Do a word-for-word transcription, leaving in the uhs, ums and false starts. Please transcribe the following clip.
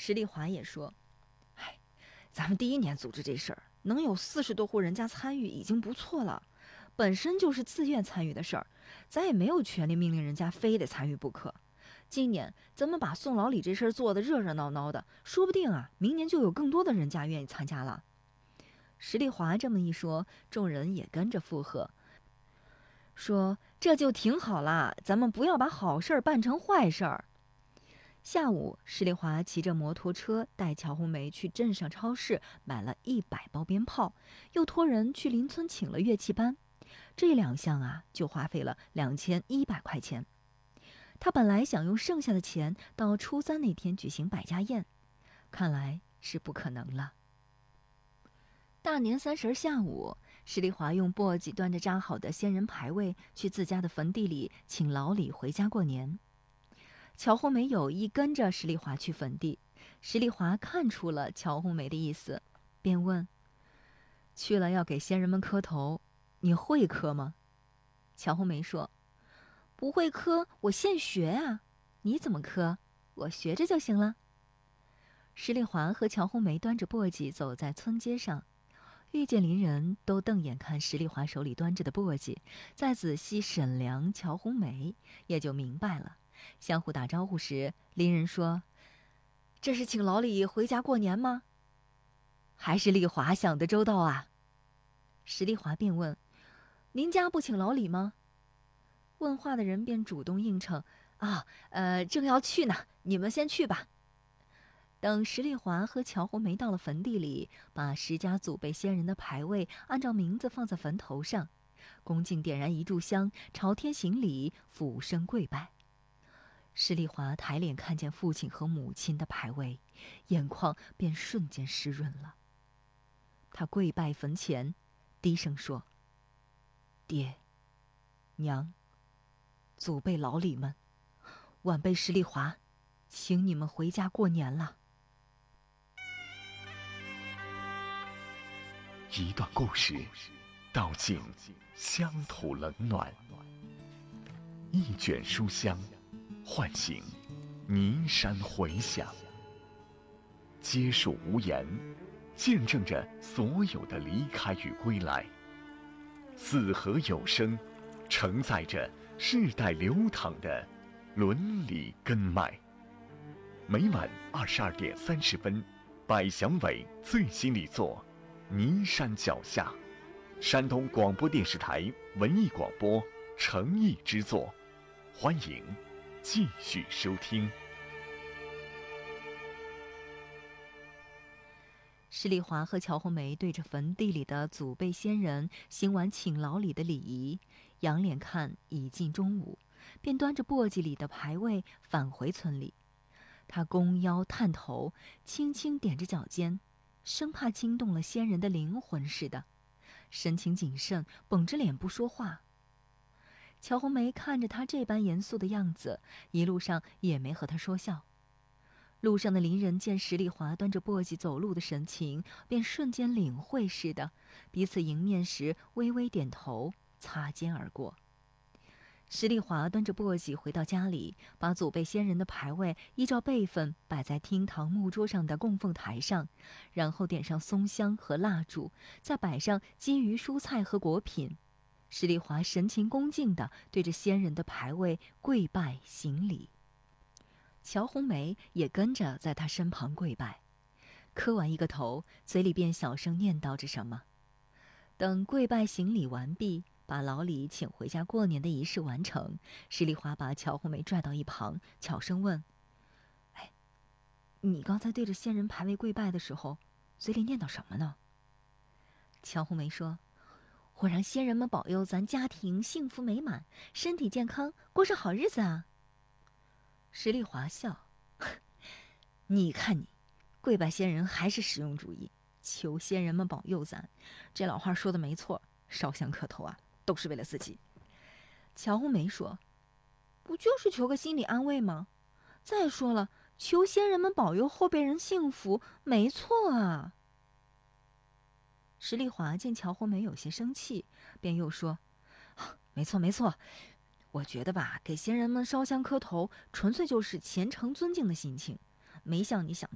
石丽华也说：“哎，咱们第一年组织这事儿，能有四十多户人家参与已经不错了，本身就是自愿参与的事儿，咱也没有权利命令人家非得参与不可。今年咱们把送老李这事儿做得热热闹闹的，说不定啊，明年就有更多的人家愿意参加了。”石丽华这么一说，众人也跟着附和，说：“这就挺好啦，咱们不要把好事儿办成坏事儿。”下午，石丽华骑着摩托车带乔红梅去镇上超市买了一百包鞭炮，又托人去邻村请了乐器班，这两项啊就花费了两千一百块钱。他本来想用剩下的钱到初三那天举行百家宴，看来是不可能了。大年三十下午，石丽华用簸箕端着扎好的仙人牌位去自家的坟地里请老李回家过年。乔红梅有意跟着石丽华去坟地，石丽华看出了乔红梅的意思，便问：“去了要给先人们磕头，你会磕吗？”乔红梅说：“不会磕，我现学啊。你怎么磕？我学着就行了。”石丽华和乔红梅端着簸箕走在村街上，遇见邻人都瞪眼看石丽华手里端着的簸箕，再仔细审量乔红梅，也就明白了。相互打招呼时，邻人说：“这是请老李回家过年吗？”“还是丽华想得周到啊。”石丽华便问：“您家不请老李吗？”问话的人便主动应承：“啊，呃，正要去呢，你们先去吧。”等石丽华和乔红梅到了坟地里，把石家祖辈先人的牌位按照名字放在坟头上，恭敬点燃一炷香，朝天行礼，俯身跪拜。石丽华抬脸看见父亲和母亲的牌位，眼眶便瞬间湿润了。他跪拜坟前，低声说：“爹、娘、祖辈老李们，晚辈石丽华，请你们回家过年了。” 一段故事，道尽乡土冷暖；一卷书香，唤醒尼山回响。皆属无言，见证着所有的离开与归来。四合有声，承载着世代流淌的伦理根脉。每晚二十二点三十分，百祥伟最新力作《尼山脚下》，山东广播电视台文艺广播诚意之作，欢迎继续收听。 石丽华和乔红梅对着坟地里的祖辈先人行完请老李的礼仪，仰脸看已近中午，便端着簸箕里的牌位返回村里。他弓腰探头，轻轻点着脚尖，生怕惊动了先人的灵魂似的，神情谨慎，绷着脸不说话。乔红梅看着他这般严肃的样子，一路上也没和他说笑。路上的邻人见石丽华端着簸箕走路的神情，便瞬间领会似的，彼此迎面时微微点头，擦肩而过。石丽华端着簸箕回到家里，把祖辈先人的牌位依照辈分摆在厅堂木桌上的供奉台上，然后点上松香和蜡烛，再摆上鲫鱼、蔬菜和果品。石丽华神情恭敬地对着先人的牌位跪拜行礼。乔红梅也跟着在他身旁跪拜，磕完一个头，嘴里便小声念叨着什么。等跪拜行礼完毕，把老李请回家过年的仪式完成，石丽华把乔红梅拽到一旁，悄声问：“哎，你刚才对着先人牌位跪拜的时候，嘴里念叨什么呢？”乔红梅说：“我让先人们保佑咱家庭幸福美满，身体健康，过上好日子啊。”石丽华笑：“你看你，跪拜先人还是实用主义，求先人们保佑咱，这老话说的没错，烧香磕头啊，都是为了自己。”乔红梅说：“不就是求个心理安慰吗？再说了，求先人们保佑后辈人幸福，没错啊。”石丽华见乔红梅有些生气，便又说：“没错没错，我觉得吧，给先人们烧香磕头，纯粹就是虔诚尊敬的心情，没像你想